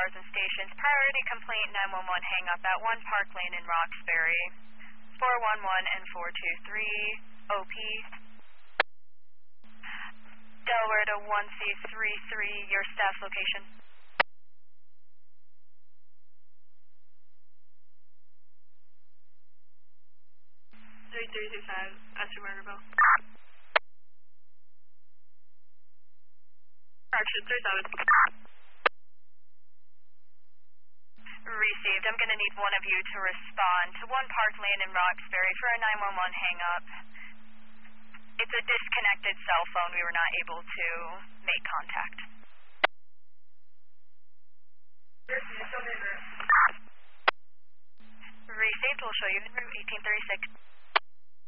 cars and stations. Priority complaint 911 hang up at 1 Park Lane in Roxbury. 411 and 423 OP. Delaware to 1C33, your staff location. 3365, Esther Murderville. Action 37. Received. I'm going to need one of you to respond to 1 Park Lane in Roxbury for a 911 hang-up. It's a disconnected cell phone. We were not able to make contact. Received. We'll show you in route 1836.